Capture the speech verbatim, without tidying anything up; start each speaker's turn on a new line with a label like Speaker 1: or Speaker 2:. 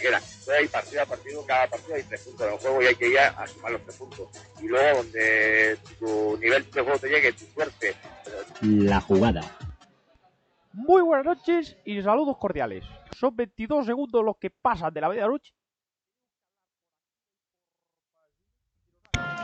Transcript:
Speaker 1: quieran. Entonces hay partido a partido, cada partido hay tres puntos en el juego y hay que ir a, a sumar los tres puntos. Y luego donde tu nivel de juego te llegue, tu suerte.
Speaker 2: La jugada.
Speaker 3: Muy buenas noches y saludos cordiales. Son veintidós segundos los que pasan de la medianoche